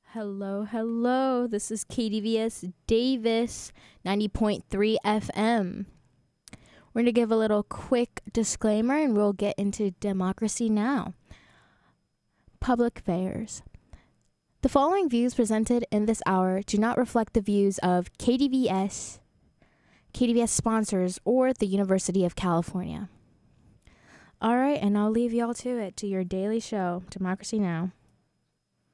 Hello, hello. This is KDVS Davis 90.3 FM. We're going to give a little quick disclaimer and we'll get into democracy now. Public affairs. The following views presented in this hour do not reflect the views of KDVS sponsors, or the University of California. All right, and I'll leave y'all to it, to your daily show, Democracy Now!